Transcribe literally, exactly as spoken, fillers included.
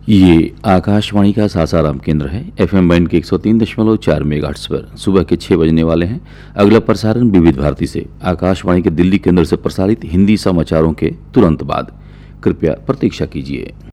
ये आकाशवाणी का सासाराम केंद्र है। एफएम बैंड के एक सौ तीन दशमलव चार मेगाहर्ट्ज पर सुबह के छह बजने वाले हैं। अगला प्रसारण विविध भारती से आकाशवाणी के दिल्ली केंद्र से प्रसारित हिंदी समाचारों के तुरंत बाद। कृपया प्रतीक्षा कीजिए।